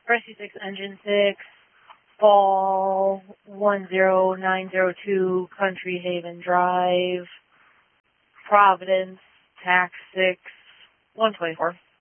Rescue 6, Engine 6, Fall 10902, Country Haven Drive, Providence, Tax 6, 124.